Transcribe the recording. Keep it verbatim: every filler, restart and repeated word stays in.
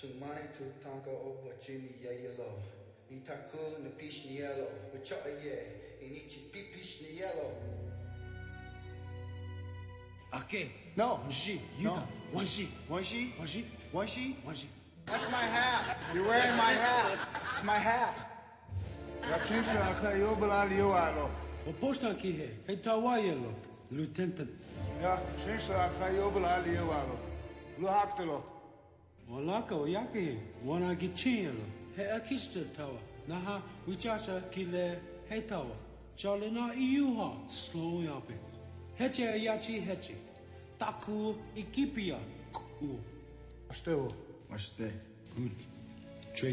Sumani tu tanka opa chini ya yellow. Ni taku na pish ni yellow. Wacha ye. Inichi pipish ni yellow. Okay. No. One she. You No. got one she. One she? One she. One she? One she. That's my hat. You're wearing my hat. It's my hat. Я чинша ака йобла лиоало. Опошта ки е. Хей таваело. Lieutenant. Я чинша ака йобла лиоало. Лухактело. Walaka oyaki. Wana ki chielo. He akista tawa. Naha wichacha kile he tawa. Chalina iuha. Slow yapi. Heche ayachi heche. Taku ikipia. Ku. Что? What's that? Good.